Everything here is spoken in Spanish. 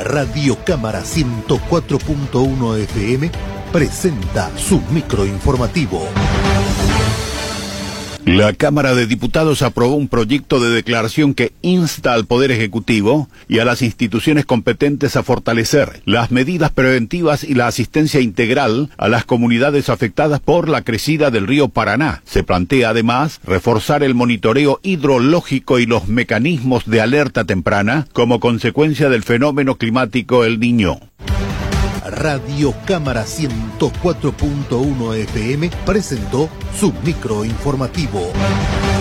Radio Cámara 104.1 FM presenta su microinformativo. La Cámara de Diputados aprobó un proyecto de declaración que insta al Poder Ejecutivo y a las instituciones competentes a fortalecer las medidas preventivas y la asistencia integral a las comunidades afectadas por la crecida del río Paraná. Se plantea además reforzar el monitoreo hidrológico y los mecanismos de alerta temprana como consecuencia del fenómeno climático El Niño. Radio Cámara 104.1 FM presentó su microinformativo.